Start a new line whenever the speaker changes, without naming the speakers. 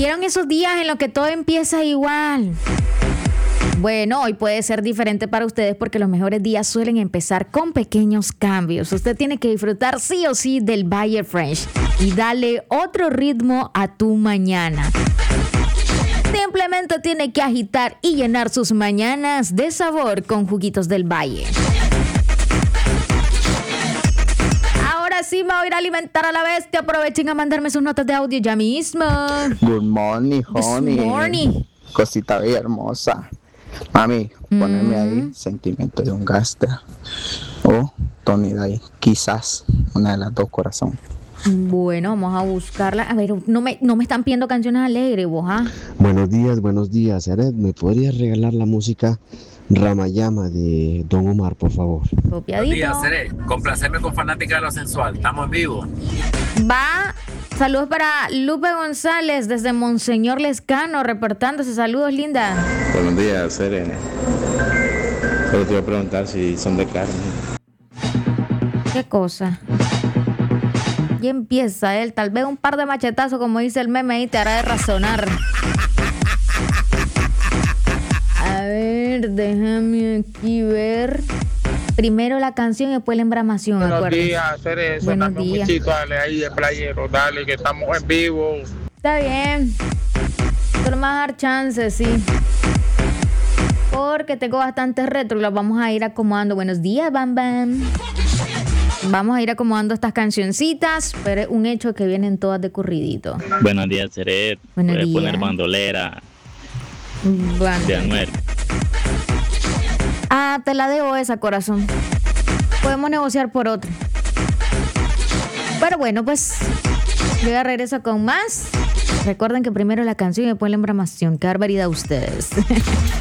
¿Vieron esos días en los que todo empieza igual? Bueno, hoy puede ser diferente para ustedes porque los mejores días suelen empezar con pequeños cambios. Usted tiene que disfrutar sí o sí del Bayer Fresh y darle otro ritmo a tu mañana. Simplemente tiene que agitar y llenar sus mañanas de sabor con juguitos del Valle. Ahora sí me voy a ir a alimentar a la bestia. Aprovechen a mandarme sus notas de audio ya mismo.
Good morning, honey.
Good morning.
Cosita bella hermosa. Mami, poneme ahí Sentimiento de un Gángster o Tony Day, quizás una de las dos, corazón.
Bueno, vamos a buscarla. A ver, no me están pidiendo canciones alegres, vos, ¿ah?
Buenos días, Aret. ¿Me podrías regalar la música Ramayama de Don Omar, por favor?
Copiadito.
Buenos días, Seré. Complacerme con Fanática de lo Sensual. Estamos en vivo.
Va. Saludos para Lupe González desde Monseñor Lescano, reportándose. Saludos, linda.
Buenos días, Serena. Solo te iba a preguntar si son de carne.
¿Qué cosa? Y empieza él. Tal vez un par de machetazos, como dice el meme, ahí te hará de razonar. A ver, déjame aquí ver. Primero la canción y después la embramación.
Buenos días, Ceres.
Buenos
Dame un
días.
muchito, dale ahí de playero, dale, que estamos en vivo.
Está bien. Pero más dar chance, sí. Porque tengo bastantes retro y los vamos a ir acomodando. Buenos días, Bam Bam. Vamos a ir acomodando estas cancioncitas, pero es un hecho que vienen todas de corridito.
Buenos días, Seret.
Buenos
Puedes
días.
poner bandolera
Bueno.
de Anuel.
Ah, te la debo esa, corazón. Podemos negociar por otra. Pero bueno, pues yo ya regreso con más. Recuerden que primero la canción y después la embramación. Qué barbaridad ustedes.